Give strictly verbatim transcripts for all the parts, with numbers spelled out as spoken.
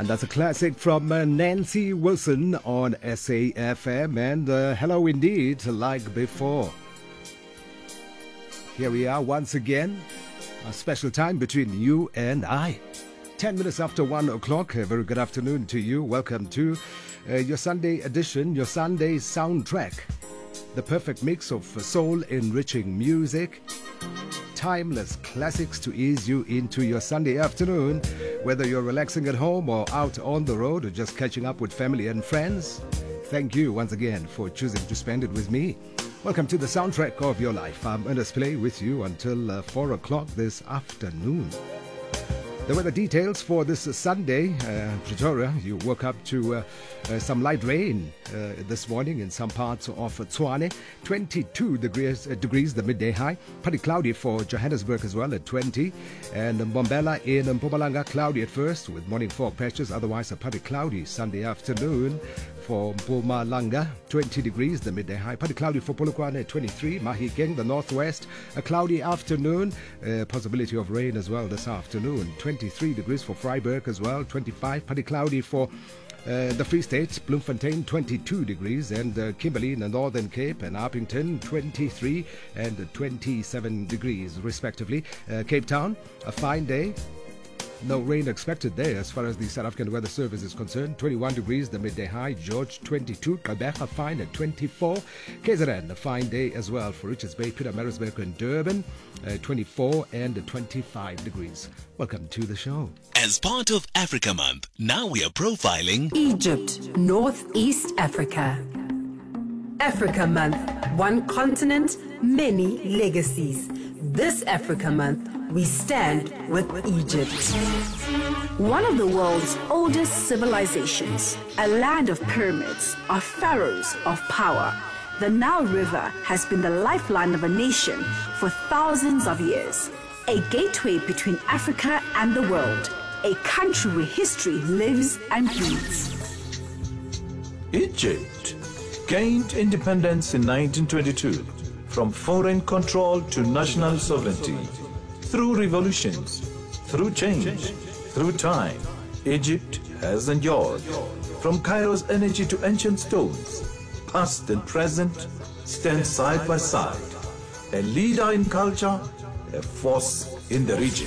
And that's a classic from uh, Nancy Wilson on S A F M. And uh, hello indeed, like before. Here we are once again, a special time between you and I. Ten minutes after one o'clock. A very good afternoon to you. Welcome to uh, your Sunday edition, your Sunday soundtrack. The perfect mix of soul-enriching music, timeless classics to ease you into your Sunday afternoon, whether you're relaxing at home or out on the road or just catching up with family and friends. Thank you once again for choosing to spend it with me. Welcome to the soundtrack of your life. I'm Ernest Play with you until uh, four o'clock this afternoon. The weather details for this uh, Sunday, uh, Pretoria. You woke up to uh, uh, some light rain uh, this morning in some parts of Tshwane. twenty-two degrees, uh, degrees the midday high. Pretty cloudy for Johannesburg as well at twenty. And Mbombela in Mpumalanga, cloudy at first with morning fog patches. Otherwise, a pretty cloudy Sunday afternoon for Mpumalanga. twenty degrees the midday high. Pretty cloudy for Polokwane at twenty-three. Mahikeng, the northwest, a cloudy afternoon. Uh, possibility of rain as well this afternoon. twenty-three degrees for Freiburg as well. twenty-five. Pretty cloudy for Uh, the Free State, Bloemfontein, twenty-two degrees, and uh, Kimberley in the Northern Cape and Upington, twenty-three and twenty-seven degrees, respectively. Uh, Cape Town, a fine day. No rain expected there as far as the South African Weather Service is concerned. twenty-one degrees, the midday high. George, twenty-two. Gqeberha, fine at twenty-four. K Z N, a fine day as well for Richards Bay, Pietermaritzburg and Durban, uh, twenty-four and twenty-five degrees. Welcome to the show. As part of Africa Month, now we are profiling Egypt, Northeast Africa. Africa Month, one continent, many legacies. This Africa Month, we stand with Egypt. One of the world's oldest civilizations, a land of pyramids, of pharaohs, of power. The Nile River has been the lifeline of a nation for thousands of years. A gateway between Africa and the world. A country where history lives and breathes. Egypt gained independence in nineteen twenty-two from foreign control to national sovereignty. Through revolutions, through change, through time, Egypt has endured. From Cairo's energy to ancient stones, past and present stand side by side. A leader in culture, a force in the region.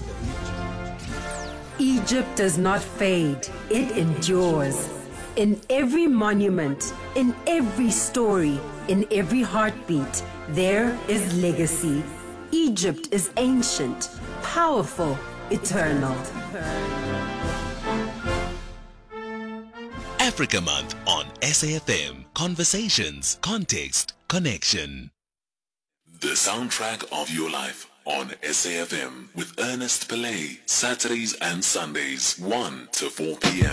Egypt does not fade, it endures. In every monument, in every story, in every heartbeat, there is legacy. Egypt is ancient, powerful, eternal. Africa Month on S A F M. Conversations, context, connection. The soundtrack of your life on S A F M with Ernest Pillay. Saturdays and Sundays, one to four p.m.